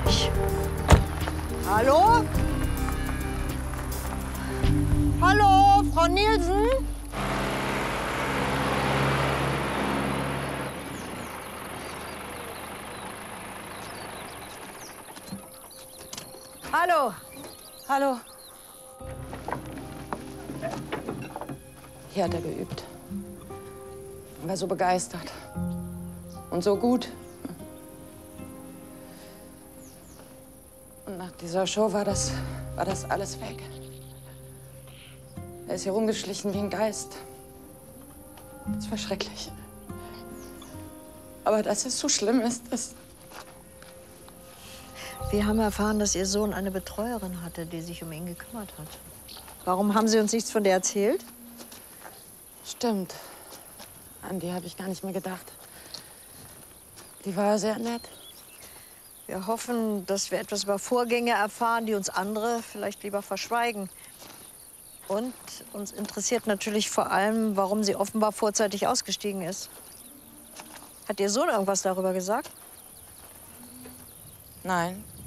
nicht. Hallo? Hallo, Frau Nielsen? Hallo. Hallo. Hier hat er geübt. Er war so begeistert. Und so gut. Und nach dieser Show war das alles weg. Er ist hier rumgeschlichen wie ein Geist. Das war schrecklich. Aber dass es so schlimm ist, das... Wir haben erfahren, dass Ihr Sohn eine Betreuerin hatte, die sich um ihn gekümmert hat. Warum haben Sie uns nichts von der erzählt? Stimmt. An die habe ich gar nicht mehr gedacht. Die war sehr nett. Wir hoffen, dass wir etwas über Vorgänge erfahren, die uns andere vielleicht lieber verschweigen. Und uns interessiert natürlich vor allem, warum sie offenbar vorzeitig ausgestiegen ist. Hat Ihr Sohn irgendwas darüber gesagt? Nein.